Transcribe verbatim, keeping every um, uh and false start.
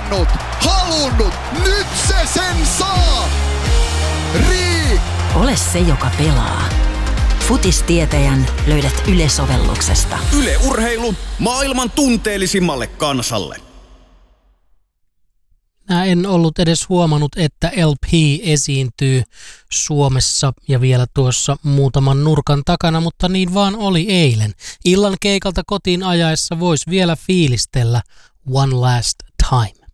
luvannut, halunnut, nyt se sen saa! Riik! Ole se, joka pelaa. Futistietäjän löydät Yle-sovelluksesta. Yle Urheilu maailman tunteellisimmalle kansalle. Mä en ollut edes huomannut, että L P esiintyy Suomessa ja vielä tuossa muutaman nurkan takana, mutta niin vaan oli eilen. Illan keikalta kotiin ajaessa voisi vielä fiilistellä One Last Time.